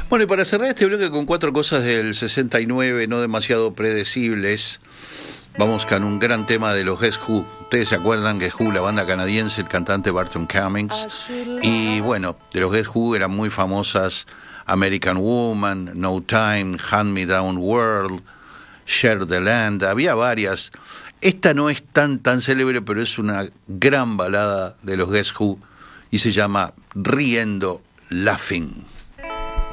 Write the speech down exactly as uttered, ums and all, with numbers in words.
Bueno, y para cerrar este bloque con cuatro cosas del sesenta y nueve, no demasiado predecibles, vamos con un gran tema de los Guess Who. Ustedes se acuerdan que Who, la banda canadiense, el cantante Barton Cummings, y bueno, de los Guess Who eran muy famosas American Woman, No Time, Hand Me Down World, Share the Land, había varias. Esta no es tan tan célebre, pero es una gran balada de los Guess Who y se llama Riendo, Laughing.